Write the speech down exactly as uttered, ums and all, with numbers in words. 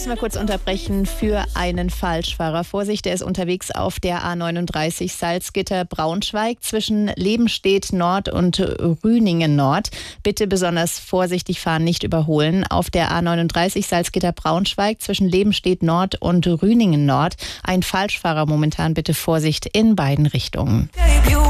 Müssen wir kurz unterbrechen für einen Falschfahrer. Vorsicht, der ist unterwegs auf der A neununddreißig Salzgitter-Braunschweig zwischen Lebenstedt Nord und Rüningen Nord. Bitte besonders vorsichtig fahren, nicht überholen. Auf der A neununddreißig Salzgitter-Braunschweig zwischen Lebenstedt Nord und Rüningen Nord. Ein Falschfahrer momentan, bitte Vorsicht in beiden Richtungen.